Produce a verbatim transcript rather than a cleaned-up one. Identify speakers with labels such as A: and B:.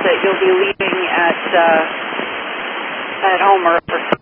A: that you'll be leaving at uh, at home or, or